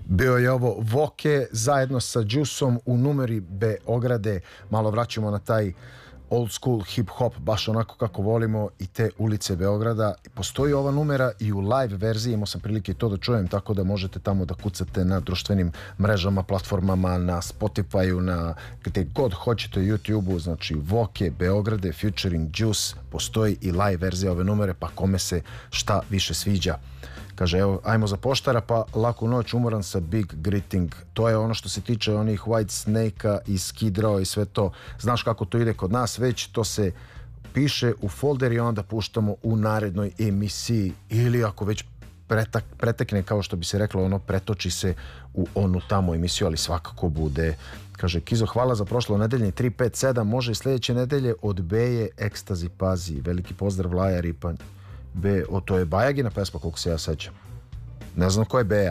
Bio je ovo Voke zajedno sa Juiceom u numeri Beograde. Malo vraćamo na taj old school hip hop, baš onako kako volimo i te ulice Beograda. Postoji ova numera i u live verziji, imao sam prilike to da čujem, tako da možete tamo da kucate na društvenim mrežama, platformama, na Spotify-u, na gde god hoćete, YouTube-u, znači Voke Beograde featuring Juice. Postoji i live verzija ove numere, pa kome se šta više sviđa. Kaže, evo, ajmo za poštara, pa laku noć, umoran sa Big Greeting. To je ono što se tiče onih White Snake-a i Skid Row i sve to. Znaš kako to ide kod nas, već to se piše u folder i onda puštamo u narednoj emisiji. Ili ako već pretekne, kao što bi se reklo, ono pretoči se u onu tamo emisiju, ali svakako bude. Kaže, Kizo, hvala za prošlo nedeljni 357, može i sljedeće nedelje od Beje Ekstazi Pazi. Veliki pozdrav, Laja Ripanj. To je Bajagina pesma, koliko se ja sećam. Ne znam ko je Beja.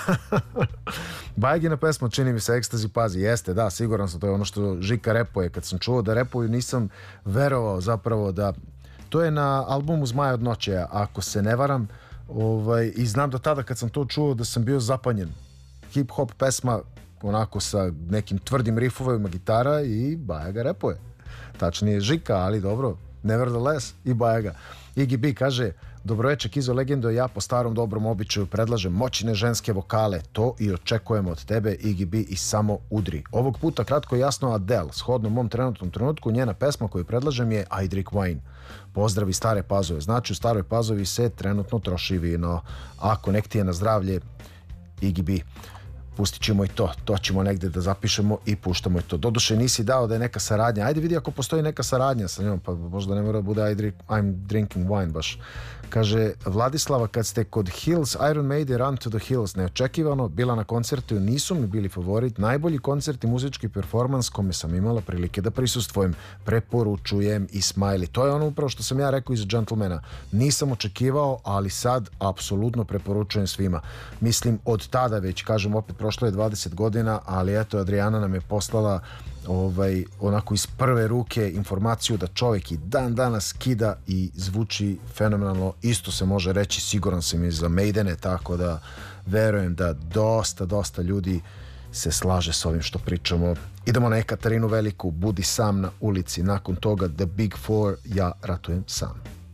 Bajagina pesma, čini mi se, Ekstazi Pazi. Jeste, da, siguran sam, to je ono što Žika repuje. Kad sam čuo da repuju, nisam verovao zapravo da... To je na albumu Zmaja od noće, ako se ne varam. I znam da tada kad sam to čuo da sam bio zapanjen. Hip-hop pesma, onako sa nekim tvrdim rifovima gitara i Bajaga repuje. Tačnije Žika, ali dobro, nevertheless i Bajaga. Iggy B kaže, dobroveče Kizo Legendo, ja po starom dobrom običaju predlažem moćne ženske vokale, to i očekujemo od tebe, Iggy B, i samo udri. Ovog puta kratko i jasno Adele, shodno mom trenutnom trenutku, njena pesma koju predlažem je I Drink Wine. Pozdravi Stare Pazove, znači u Staroj Pazovi se trenutno troši vino, ako nek ti je na zdravlje, Iggy B. Pustit ćemo i to ćemo negde da zapišemo i puštamo i to. Doduše nisi dao da je neka saradnja. Ajde vidi ako postoji neka saradnja sa njom, pa možda ne mora da bude I'm drinking wine baš. Kaže, Vladislava, kad ste kod Hills, Iron Maiden, Run to the Hills, neočekivano, bila na koncertu, nisu mi bili favorit, najbolji koncert i muzički performans kome sam imala prilike da prisustvujem, preporučujem i Smiley. To je ono upravo što sam ja rekao iz Gentlemana. Nisam očekivao, ali sad apsolutno preporučujem svima. Mislim, od tada već, kažem opet, prošlo je 20 godina, ali eto, Adriana nam je poslala onako iz prve ruke informaciju da čovjek i dan danas kida i zvuči fenomenalno. Isto se može reći, siguran sam, i za Maidene, tako da verujem da dosta ljudi se slaže s ovim što pričamo. Idemo na Ekaterinu Veliku, Budi sam na ulici, nakon toga The Big Four, Ja ratujem sam.